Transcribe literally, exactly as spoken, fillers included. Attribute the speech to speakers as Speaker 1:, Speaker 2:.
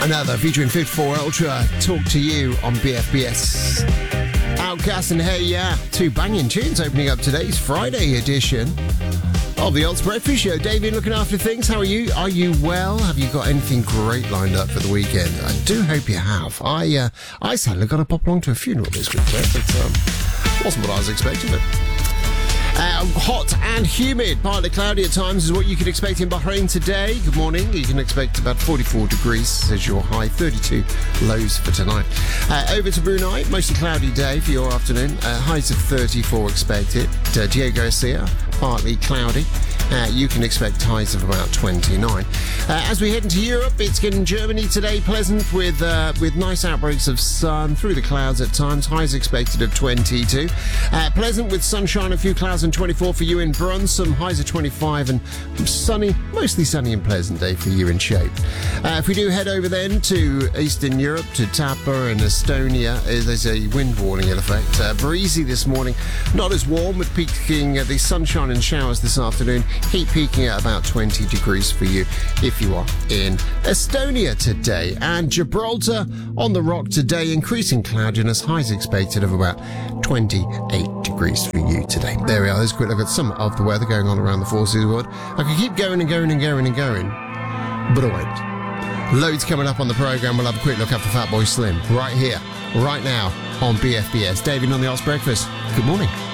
Speaker 1: Another featuring fifty-four Ultra, Talk to You on B F B S. Outcast and Hey Yeah, two banging tunes opening up today's Friday edition of the Old's Breakfast Show. David, looking after things. How are you? Are you well? Have you got anything great lined up for the weekend? I do hope you have. I uh, I sadly got to pop along to a funeral this week, but um, wasn't what I was expecting. But Uh, hot and humid, partly cloudy at times is what you can expect in Bahrain today. Good morning. You can expect about forty-four degrees as your high, thirty-two lows for tonight. Uh, over to Brunei, mostly cloudy day for your afternoon. Uh, highs of thirty-four expected. Uh, Diego Garcia, partly cloudy. Uh, you can expect highs of about twenty-nine. Uh, as we head into Europe, it's getting Germany today pleasant with uh, with nice outbreaks of sun through the clouds at times. Highs expected of twenty-two. Uh, pleasant with sunshine, a few clouds and twenty-four for you in Brunsum. Highs of twenty-five and sunny, mostly sunny and pleasant day for you in Shape. Uh, if we do head over then to Eastern Europe, to Tapa and Estonia, uh, there's a wind warning in effect. Uh, breezy this morning, not as warm with peaking uh, the sunshine and showers this afternoon. Heat peaking at about twenty degrees for you if you are in Estonia today. And Gibraltar on the rock today, increasing cloudiness, highs expected of about twenty-eight degrees for you today. There we are. Let's quick look at some of the weather going on around the forces world. I could keep going and going and going and going, but I won't. Loads coming up on the programme. We'll have a quick look up for Fatboy Slim right here, right now on B F B S. David on the Oz Breakfast. Good morning.